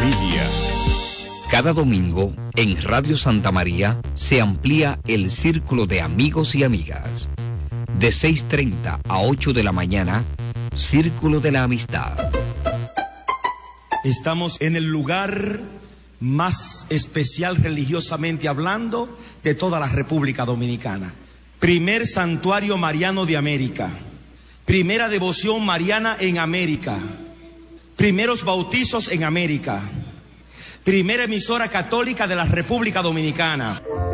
familia. Cada domingo, en Radio Santa María, se amplía el círculo de amigos y amigas. De 6:30 a 8 de la mañana, Círculo de la Amistad. Estamos en el lugar más especial religiosamente hablando de toda la República Dominicana. Primer santuario mariano de América. Primera devoción mariana en América. Primeros bautizos en América. Primera emisora católica de la República Dominicana.